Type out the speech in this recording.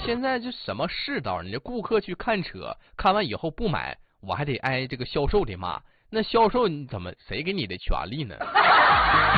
现在这什么世道？你这顾客去看车，看完以后不买，我还得挨这个销售的骂。那销售你怎么谁给你的权利呢？